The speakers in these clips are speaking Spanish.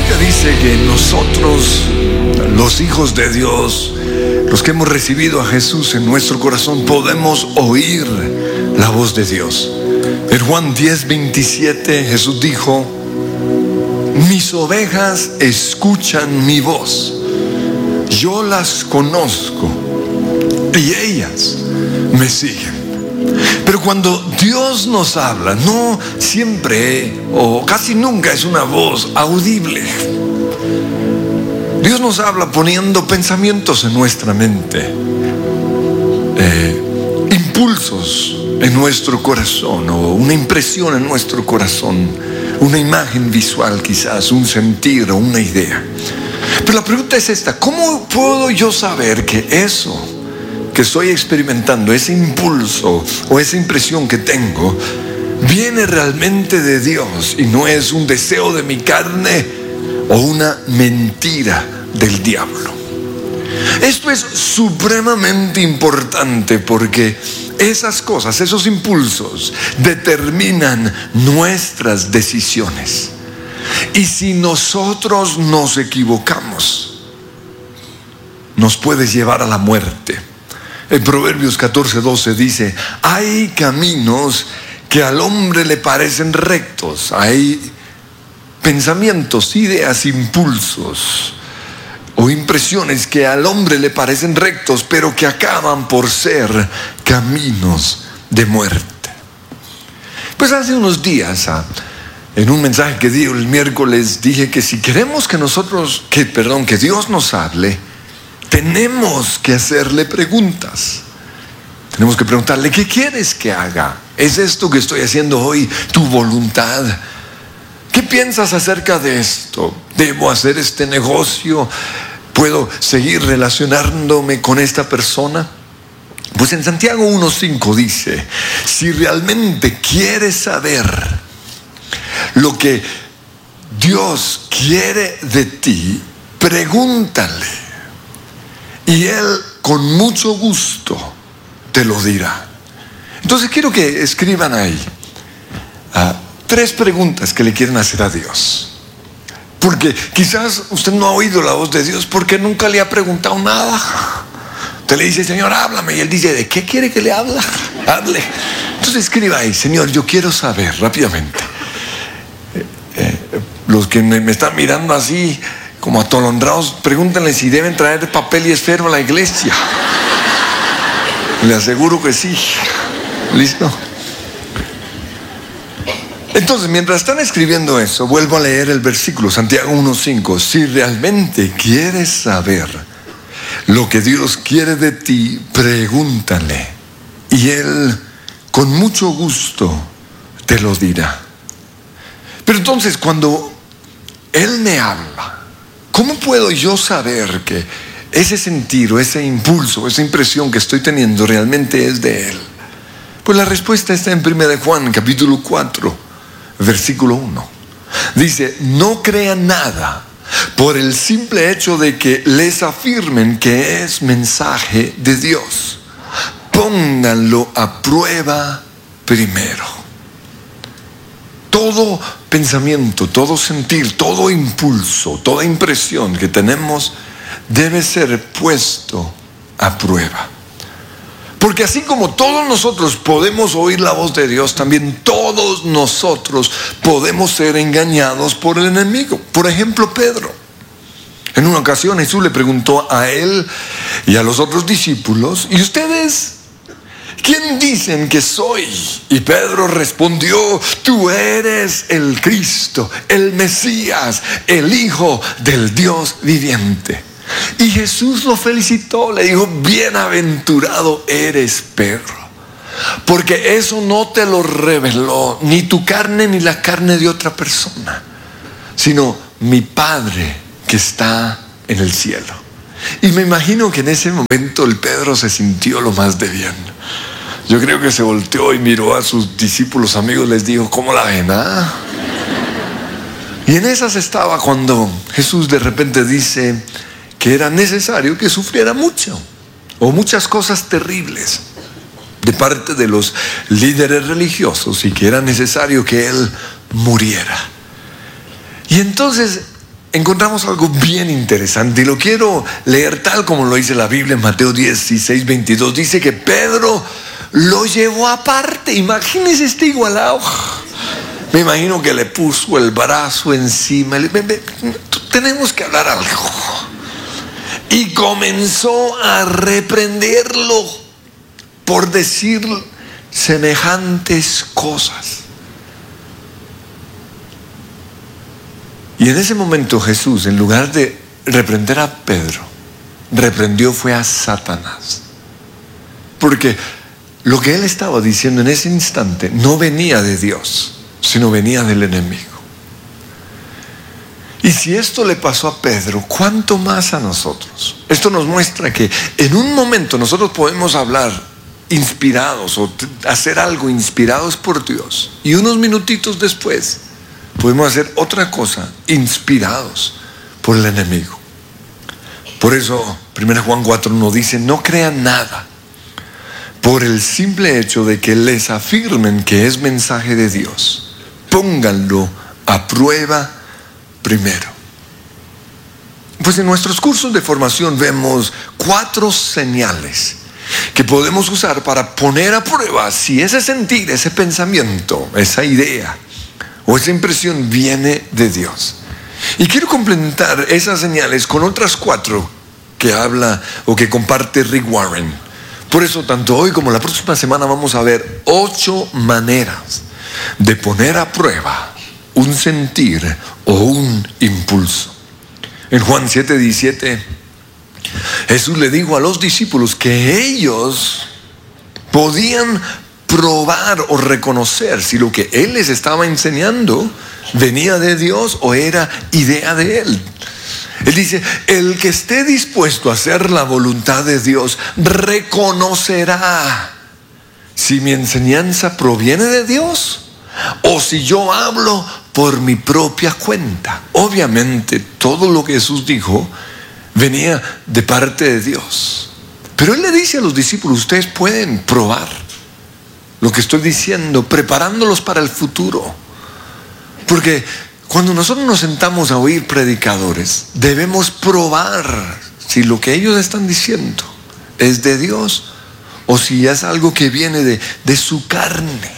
Biblia dice que nosotros, los hijos de Dios, los que hemos recibido a Jesús en nuestro corazón, podemos oír la voz de Dios. En Juan 10:27 Jesús dijo: mis ovejas escuchan mi voz, yo las conozco y ellas me siguen. Pero cuando Dios nos habla, no siempre o casi nunca es una voz audible. Dios nos habla poniendo pensamientos en nuestra mente, impulsos en nuestro corazón, o una impresión en nuestro corazón, una imagen visual quizás, un sentir o una idea. Pero la pregunta es esta: ¿cómo puedo yo saber que eso que estoy experimentando, ese impulso o esa impresión que tengo, viene realmente de Dios y no es un deseo de mi carne o una mentira del diablo? Esto es supremamente importante porque esas cosas, esos impulsos, determinan nuestras decisiones. Y si nosotros nos equivocamos, nos puede llevar a la muerte. En Proverbios 14:12 dice: hay caminos que al hombre le parecen rectos, hay pensamientos, ideas, impulsos o impresiones que al hombre le parecen rectos, pero que acaban por ser caminos de muerte. Pues hace unos días, en un mensaje que di el miércoles, dije que si queremos que Dios nos hable, tenemos que hacerle preguntas. Tenemos que preguntarle: ¿qué quieres que haga? ¿Es esto que estoy haciendo hoy tu voluntad? ¿Qué piensas acerca de esto? ¿Debo hacer este negocio? ¿Puedo seguir relacionándome con esta persona? Pues en Santiago 1:5 dice: si realmente quieres saber lo que Dios quiere de ti, pregúntale, y Él con mucho gusto te lo dirá. Entonces quiero que escriban ahí 3 preguntas que le quieren hacer a Dios. Porque quizás usted no ha oído la voz de Dios porque nunca le ha preguntado nada. Usted le dice: Señor, háblame, y Él dice: ¿de qué quiere que le hable? Entonces escriba ahí: Señor, yo quiero saber rápidamente. Los que me están mirando así como atolondrados, pregúntenle si deben traer papel y esfero a la iglesia. Le aseguro que sí. ¿Listo? Entonces, mientras están escribiendo eso, vuelvo a leer el versículo, Santiago 1:5. Si realmente quieres saber lo que Dios quiere de ti, pregúntale, y Él con mucho gusto te lo dirá. Pero entonces, cuando Él me habla, ¿cómo puedo yo saber que ese sentir o ese impulso, esa impresión que estoy teniendo realmente es de Él? Pues la respuesta está en 1 Juan capítulo 4, versículo 1. Dice: no crean nada por el simple hecho de que les afirmen que es mensaje de Dios. Pónganlo a prueba primero. Todo pensamiento, todo sentir, todo impulso, toda impresión que tenemos debe ser puesto a prueba. Porque así como todos nosotros podemos oír la voz de Dios, también todos nosotros podemos ser engañados por el enemigo. Por ejemplo, Pedro. En una ocasión Jesús le preguntó a él y a los otros discípulos: ¿y ustedes quién dicen que soy? Y Pedro respondió: tú eres el Cristo, el Mesías, el Hijo del Dios viviente. Y Jesús lo felicitó, le dijo: bienaventurado eres, Pedro, porque eso no te lo reveló ni tu carne ni la carne de otra persona, sino mi Padre que está en el cielo. Y me imagino que en ese momento el Pedro se sintió lo más de bien. Yo creo que se volteó y miró a sus discípulos amigos, les dijo: ¿cómo la ven? Y en esas estaba cuando Jesús de repente dice que era necesario que sufriera mucho, o muchas cosas terribles, de parte de los líderes religiosos, y que era necesario que Él muriera. Y entonces encontramos algo bien interesante y lo quiero leer tal como lo dice la Biblia en Mateo 16:22. Dice que Pedro lo llevó aparte. Imagínense este igualado. Me imagino que le puso el brazo encima. Tenemos que hablar algo. Y comenzó a reprenderlo por decir semejantes cosas. Y en ese momento Jesús, en lugar de reprender a Pedro, reprendió fue a Satanás. Porque lo que él estaba diciendo en ese instante no venía de Dios, sino venía del enemigo. Y si esto le pasó a Pedro, ¿cuánto más a nosotros? Esto nos muestra que en un momento nosotros podemos hablar inspirados o hacer algo inspirados por Dios, y unos minutitos después podemos hacer otra cosa inspirados por el enemigo. Por eso 1 Juan 4:1 dice: no crean nada por el simple hecho de que les afirmen que es mensaje de Dios. Pónganlo a prueba primero. Pues en nuestros cursos de formación vemos 4 señales que podemos usar para poner a prueba si ese sentir, ese pensamiento, esa idea o esa impresión viene de Dios. Y quiero complementar esas señales con otras 4 que habla o que comparte Rick Warren. Por eso tanto hoy como la próxima semana vamos a ver 8 maneras de poner a prueba un sentir o un impulso. En Juan 7:17, Jesús le dijo a los discípulos que ellos podían probar o reconocer si lo que Él les estaba enseñando venía de Dios o era idea de Él. Él dice: el que esté dispuesto a hacer la voluntad de Dios reconocerá si mi enseñanza proviene de Dios o si yo hablo por mi propia cuenta. Obviamente todo lo que Jesús dijo venía de parte de Dios, pero Él le dice a los discípulos: ustedes pueden probar lo que estoy diciendo, preparándolos para el futuro. Porque cuando nosotros nos sentamos a oír predicadores, debemos probar si lo que ellos están diciendo es de Dios o si es algo que viene de su carne.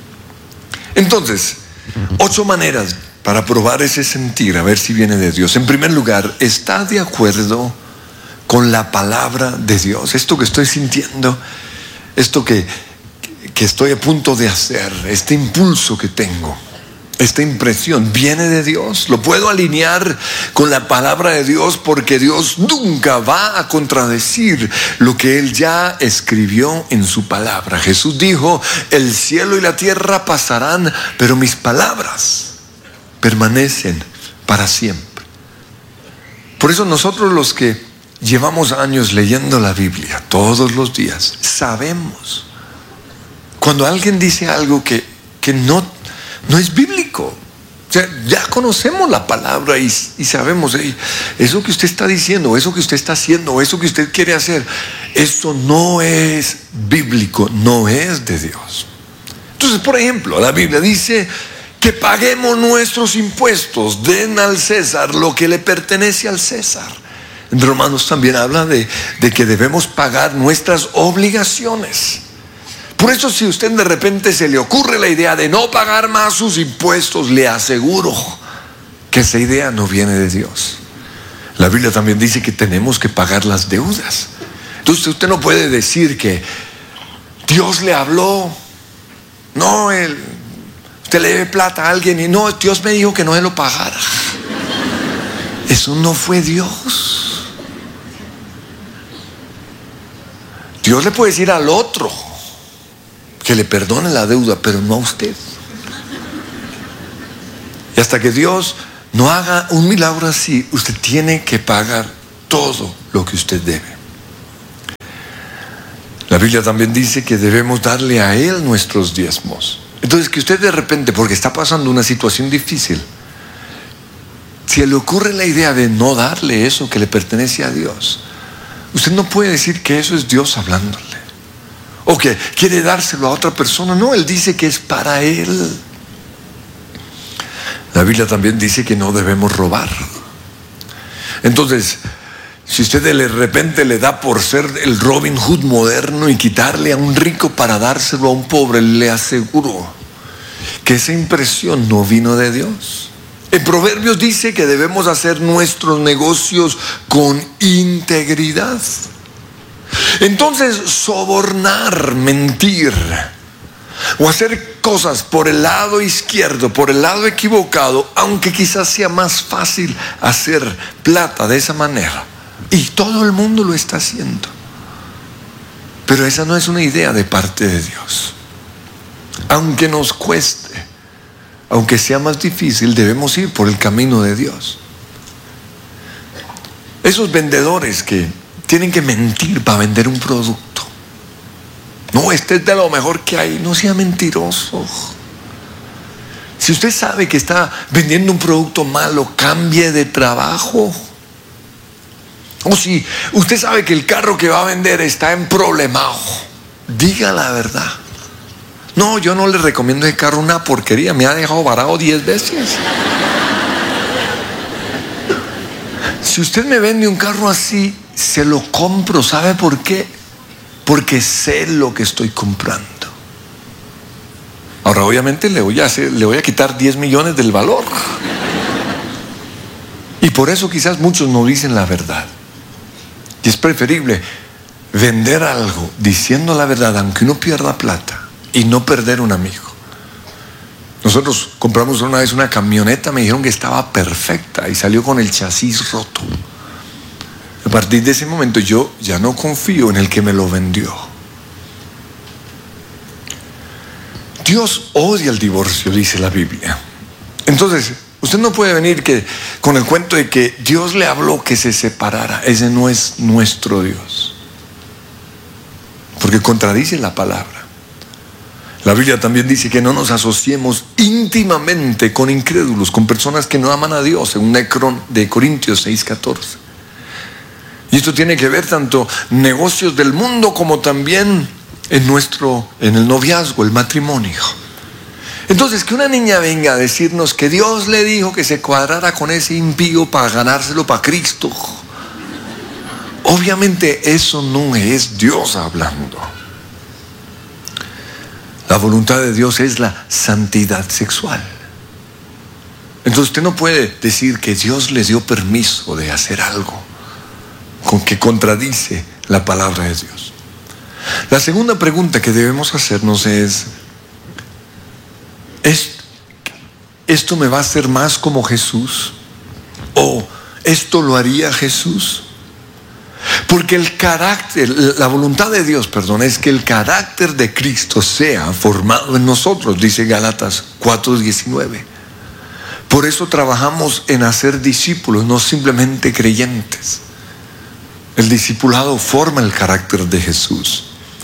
Entonces, 8 maneras para probar ese sentir, a ver si viene de Dios. En primer lugar, ¿está de acuerdo con la palabra de Dios? Esto que estoy sintiendo, esto que estoy a punto de hacer, este impulso que tengo, esta impresión, ¿viene de Dios? ¿Lo puedo alinear con la palabra de Dios? Porque Dios nunca va a contradecir lo que Él ya escribió en su palabra. Jesús dijo: el cielo y la tierra pasarán, pero mis palabras permanecen para siempre. Por eso nosotros, los que llevamos años leyendo la Biblia todos los días, sabemos cuando alguien dice algo que no es bíblico. O sea, ya conocemos la palabra y sabemos: eso que usted está diciendo, eso que usted está haciendo, eso que usted quiere hacer, eso no es bíblico, no es de Dios. Entonces, por ejemplo, la Biblia dice que paguemos nuestros impuestos, den al César lo que le pertenece al César. En Romanos también habla de que debemos pagar nuestras obligaciones. Por eso, si a usted de repente se le ocurre la idea de no pagar más sus impuestos, le aseguro que esa idea no viene de Dios. La Biblia también dice que tenemos que pagar las deudas. Entonces usted no puede decir que Dios le habló, no, usted le debe plata a alguien y no, Dios me dijo que no se lo pagara. Eso no fue Dios. Dios le puede decir al otro que le perdone la deuda, pero no a usted. Y hasta que Dios no haga un milagro así, usted tiene que pagar todo lo que usted debe. La Biblia también dice que debemos darle a Él nuestros diezmos. Entonces, que usted de repente, porque está pasando una situación difícil, si le ocurre la idea de no darle eso que le pertenece a Dios, usted no puede decir que eso es Dios hablándole o que quiere dárselo a otra persona. No, Él dice que es para Él. La Biblia también dice que no debemos robar. Entonces, si usted de repente le da por ser el Robin Hood moderno y quitarle a un rico para dárselo a un pobre, le aseguro que esa impresión no vino de Dios. En Proverbios dice que debemos hacer nuestros negocios con integridad. Entonces, sobornar, mentir o hacer cosas por el lado izquierdo, por el lado equivocado, aunque quizás sea más fácil hacer plata de esa manera, y todo el mundo lo está haciendo, pero esa no es una idea de parte de Dios. Aunque nos cueste, aunque sea más difícil, debemos ir por el camino de Dios. Esos vendedores que tienen que mentir para vender un producto, no, este es de lo mejor que hay, no sea mentiroso. Si usted sabe que está vendiendo un producto malo, cambie de trabajo. O si usted sabe que el carro que va a vender está en problemado, diga la verdad. No, yo no le recomiendo ese carro, una porquería, me ha dejado varado 10 veces. Si usted me vende un carro así, se lo compro. ¿Sabe por qué? Porque sé lo que estoy comprando. Ahora, obviamente le voy a quitar 10 millones del valor. Y por eso quizás muchos no dicen la verdad. Y es preferible vender algo diciendo la verdad, aunque uno pierda plata, y no perder un amigo. Nosotros compramos una vez una camioneta, me dijeron que estaba perfecta y salió con el chasis roto. A partir de ese momento yo ya no confío en el que me lo vendió. Dios odia el divorcio, dice la Biblia. Entonces, usted no puede venir con el cuento de que Dios le habló que se separara. Ese no es nuestro Dios, porque contradice la palabra. La Biblia también dice que no nos asociemos íntimamente con incrédulos, con personas que no aman a Dios, según de Corintios 6:14. Y esto tiene que ver tanto negocios del mundo como también en el noviazgo, el matrimonio. Entonces, que una niña venga a decirnos que Dios le dijo que se cuadrara con ese impío para ganárselo para Cristo, obviamente eso no es Dios hablando. La voluntad de Dios es la santidad sexual. Entonces usted no puede decir que Dios le dio permiso de hacer algo con que contradice la palabra de Dios. La segunda pregunta que debemos hacernos es: ¿esto me va a hacer más como Jesús? ¿O esto lo haría Jesús? Porque la voluntad de Dios, es que el carácter de Cristo sea formado en nosotros, dice Gálatas 4:19. Por eso trabajamos en hacer discípulos, no simplemente creyentes. El discipulado forma el carácter de Jesús.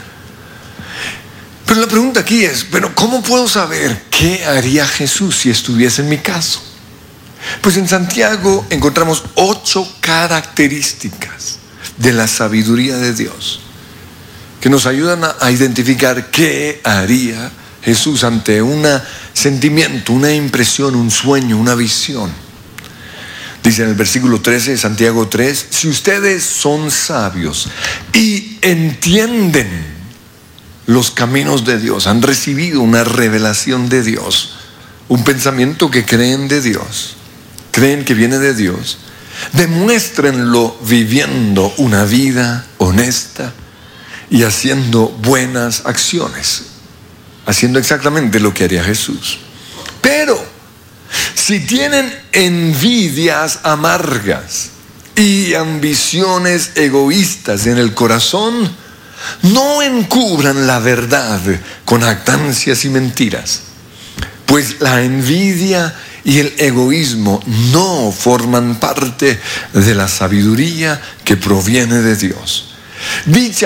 Pero la pregunta aquí es, ¿cómo puedo saber qué haría Jesús si estuviese en mi caso? Pues en Santiago encontramos 8 características de la sabiduría de Dios que nos ayudan a identificar qué haría Jesús ante un sentimiento, una impresión, un sueño, una visión. Dice en el versículo 13 de Santiago 3: si ustedes son sabios y entienden los caminos de Dios, han recibido una revelación de Dios, un pensamiento que creen de Dios, creen que viene de Dios, demuéstrenlo viviendo una vida honesta y haciendo buenas acciones, haciendo exactamente lo que haría Jesús. Pero si tienen envidias amargas y ambiciones egoístas en el corazón, no encubran la verdad con jactancias y mentiras, pues la envidia y el egoísmo no forman parte de la sabiduría que proviene de Dios. Dicha